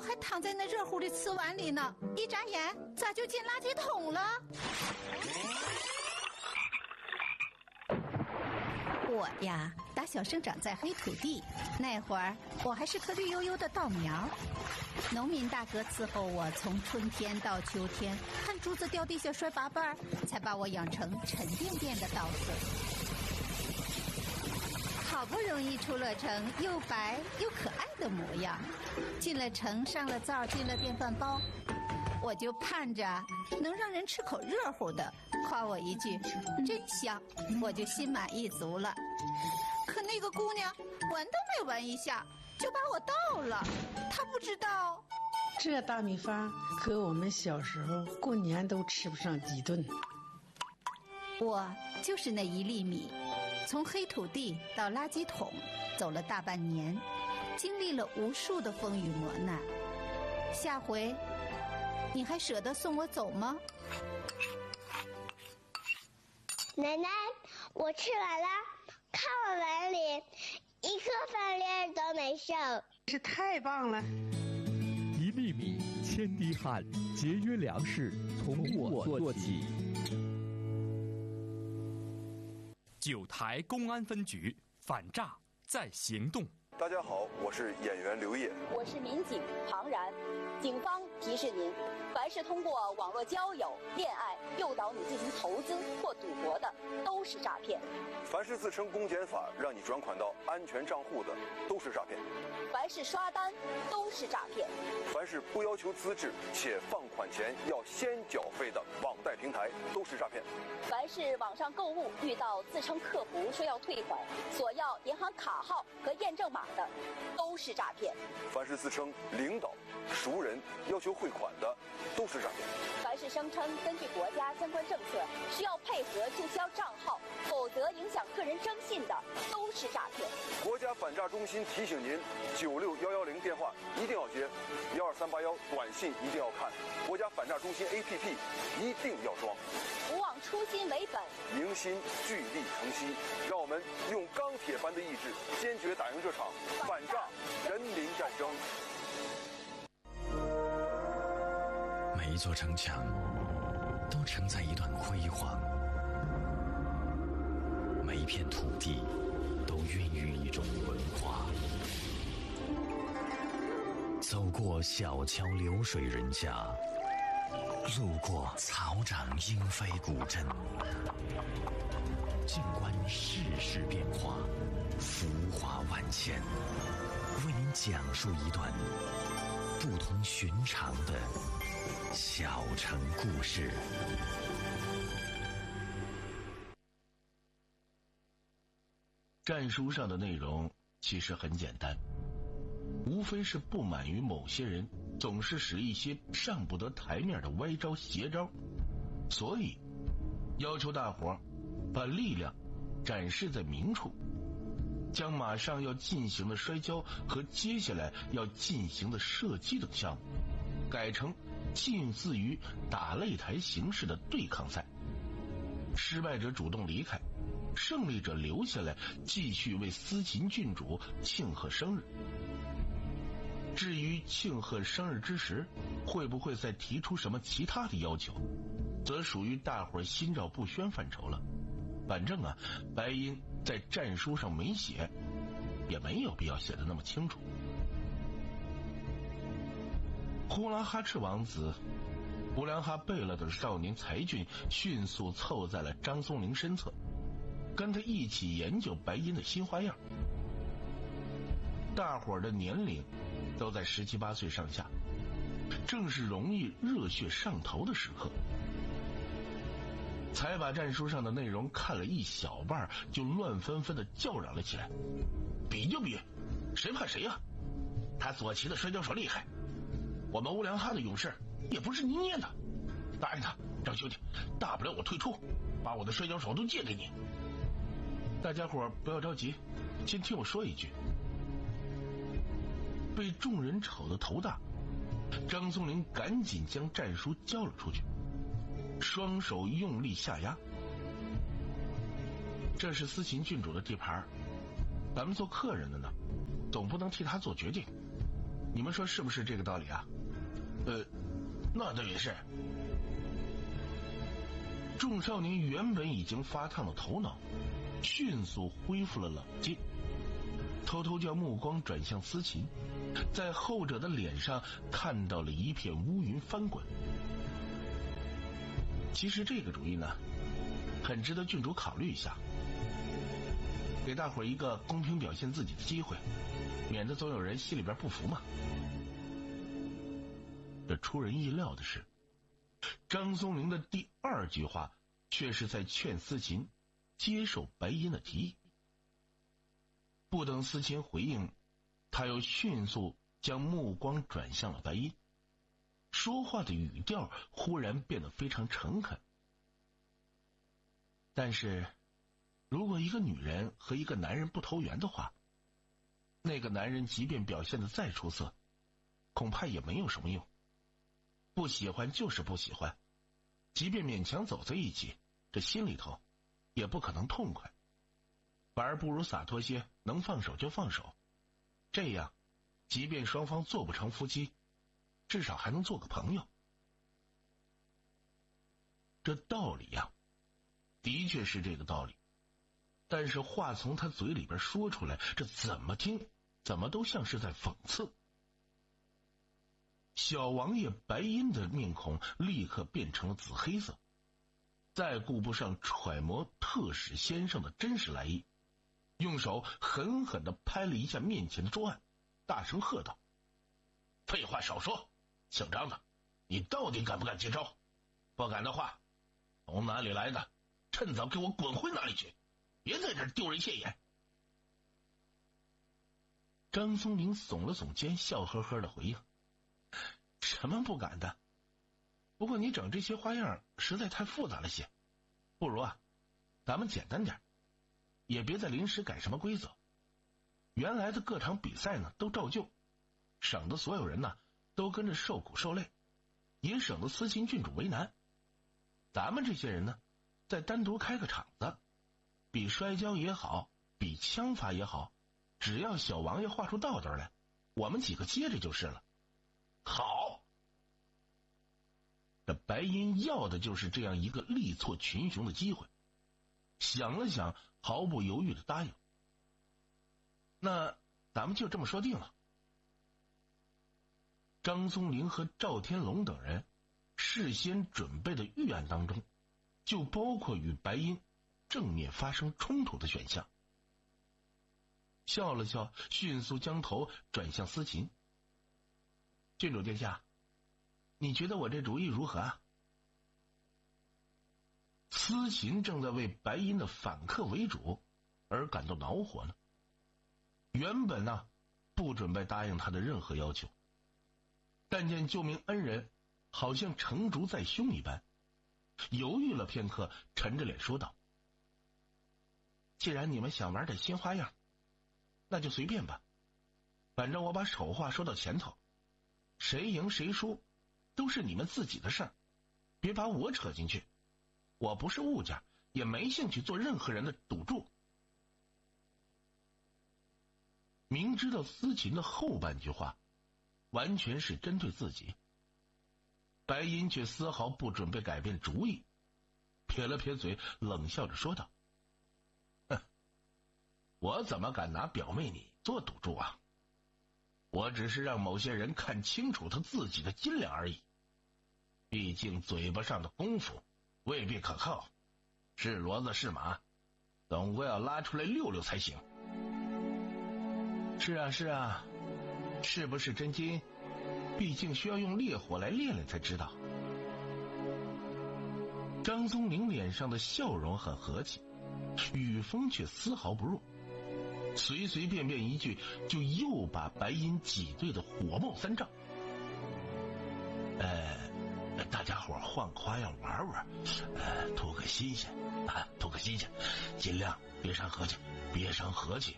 还躺在那热乎的瓷碗里呢，一眨眼咋就进垃圾桶了？我呀，打小生长在黑土地，那会儿我还是颗绿油油的稻苗。农民大哥伺候我从春天到秋天，看珠子掉地下摔八瓣，才把我养成沉甸甸的稻穗。好不容易出了城，又白又可爱的模样，进了城，上了灶，进了电饭煲，我就盼着能让人吃口热乎的，夸我一句真香，我就心满意足了。可那个姑娘闻都没闻一下就把我倒了，她不知道这大米饭和我们小时候过年都吃不上几顿。 我就是那一粒米，从黑土地到垃圾桶走了大半年，经历了无数的风雨磨难。下回你还舍得送我走吗？ 奶奶，我吃完了，看我碗里一颗饭粒都没剩， 这太棒了！ 一粒米，千滴汗，节约粮食，从我做起。九台公安分局反诈在行动。 大家好，我是演员刘烨， 我是民警庞然。警方提示您，凡是通过网络交友、恋爱诱导你进行投资或赌博的，都是诈骗。 凡是自称公检法让你转款到安全账户的，都是诈骗。 凡是刷单，都是诈骗。 凡是不要求资质且放款前要先缴费的网贷平台，都是诈骗。 凡是网上购物遇到自称客服说要退款，索要银行卡号和验证码的，都是诈骗。 凡是自称领导、熟人要求汇款的，都是诈骗。 凡是声称根据国家相关政策需要配合注销账号，否则影响个人征信的，都是诈骗。 国家反诈中心提醒您，96110电话一定要接，12381短信一定要看，国家反诈中心 APP 一定要装。 不忘初心为本， 凝心聚力成溪，让我们用钢铁般的意志，坚决打赢这场反诈人民战争。 每一座城墙都承载一段辉煌，每一片土地都孕育一种文化。走过小桥流水人家，路过草长莺飞古镇，静观世事变化，浮华万千，为您讲述一段不同寻常的小城故事。 战书上的内容其实很简单，无非是不满于某些人总是使一些上不得台面的歪招邪招，所以要求大伙把力量展示在明处，将马上要进行的摔跤和接下来要进行的射击等项目改成近似于打擂台形式的对抗赛，失败者主动离开，胜利者留下来继续为思秦郡主庆贺生日。至于庆贺生日之时会不会再提出什么其他的要求，则属于大伙心照不宣范畴了。反正白银在战书上没写，也没有必要写得那么清楚。呼兰哈赤王子乌良哈贝勒的少年才俊迅速凑在了张松龄身侧，跟他一起研究白银的新花样。大伙儿的年龄都在17、18岁上下，正是容易热血上头的时刻。才把战书上的内容看了一小半，就乱纷纷的叫嚷了起来：比就比，谁怕谁呀？他左旗的摔跤手厉害，我们乌良哈的勇士也不是你捏的。答应他，张兄弟，大不了我退出，把我的摔跤手都借给你。大家伙不要着急，先听我说一句。被众人瞅得头大，张松龄赶紧将战书交了出去，双手用力下压。这是思秦郡主的地盘，咱们做客人的呢，总不能替他做决定。 你们说是不是这个道理啊？ 那倒也是。 众少年原本已经发烫的头脑迅速恢复了冷静，偷偷将目光转向思琴，在后者的脸上看到了一片乌云翻滚。其实这个主意呢，很值得郡主考虑一下，给大伙儿一个公平表现自己的机会，免得总有人心里边不服嘛。这出人意料的是，张松龄的第二句话却是在劝思琴接受白银的提议。不等思琴回应，他又迅速将目光转向了白银，说话的语调忽然变得非常诚恳。但是如果一个女人和一个男人不投缘的话，那个男人即便表现得再出色，恐怕也没有什么用。不喜欢就是不喜欢，即便勉强走在一起，这心里头也不可能痛快，反而不如洒脱些，能放手就放手。这样即便双方做不成夫妻，至少还能做个朋友。这道理呀，的确是这个道理，但是话从他嘴里边说出来，这怎么听怎么都像是在讽刺。小王爷白银的面孔立刻变成了紫黑色，再顾不上揣摩特使先生的真实来意，用手狠狠地拍了一下面前的桌案，大声喝道：废话少说，姓张的，你到底敢不敢接招？不敢的话，从哪里来的，趁早给我滚回哪里去，别在这儿丢人现眼。张松龄耸了耸肩，笑呵呵的回应：什么不敢的？不过你整这些花样实在太复杂了些，不如咱们简单点，也别再临时改什么规则。原来的各场比赛呢都照旧，省得所有人呢都跟着受苦受累，也省得思琴郡主为难。咱们这些人呢，再单独开个场子，比摔跤也好，比枪法也好，只要小王爷画出道道来，我们几个接着就是了。好！这白银要的就是这样一个力挫群雄的机会，想了想，毫不犹豫的答应。那咱们就这么说定了。张松龄和赵天龙等人事先准备的预案当中，就包括与白银正面发生冲突的选项。笑了笑，迅速将头转向思琴：郡主殿下，你觉得我这主意如何啊？思琴正在为白银的反客为主而感到恼火呢。原本呢，不准备答应他的任何要求，但见救命恩人好像成竹在胸一般，犹豫了片刻，沉着脸说道：既然你们想玩点新花样，那就随便吧，反正我把丑话说到前头，谁赢谁输都是你们自己的事儿，别把我扯进去，我不是物件，也没兴趣做任何人的赌注。明知道思琴的后半句话完全是针对自己，白银却丝毫不准备改变主意，撇了撇嘴，冷笑着说道：哼，我怎么敢拿表妹你做赌注啊？我只是让某些人看清楚他自己的斤两而已，毕竟嘴巴上的功夫未必可靠，是骡子是马，总归要拉出来溜溜才行。是啊是啊，是不是真金，毕竟需要用烈火来炼炼才知道。张松龄脸上的笑容很和气，语风却丝毫不弱，随随便便一句就又把白银挤兑的火冒三丈。大家伙换个花样玩玩，图个新鲜啊，图个新鲜，尽量别伤和气，别伤和气。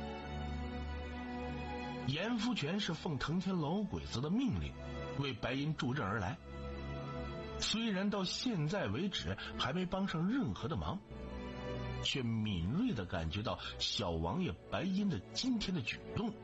严福全是奉藤天老鬼子的命令为白银助阵而来，虽然到现在为止还没帮上任何的忙，却敏锐地感觉到小王爷白银的今天的举动